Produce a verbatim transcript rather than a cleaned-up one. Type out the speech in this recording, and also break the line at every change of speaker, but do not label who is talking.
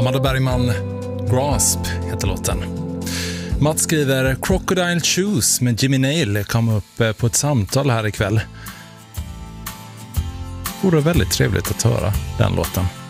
Amanda Bergman, Grasp heter låten. Mats skriver Crocodile Shoes med Jimmy Nail kom upp på ett samtal här ikväll. Det vore väldigt trevligt att höra den låten.